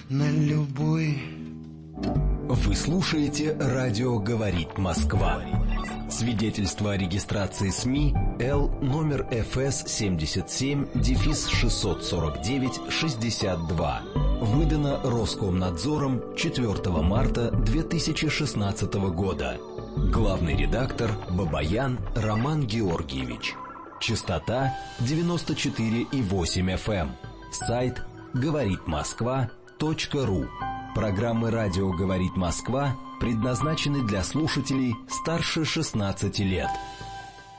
на любой. Вы слушаете «Радио говорит Москва». Свидетельство о регистрации СМИ Л номер ФС 77-649-62. Выдано Роскомнадзором 4 марта 2016 года. Главный редактор Бабаян Роман Георгиевич. Частота 94,8 FM. Сайт говоритмосква.ру. Программы «Радио говорит Москва» предназначены для слушателей старше 16 лет.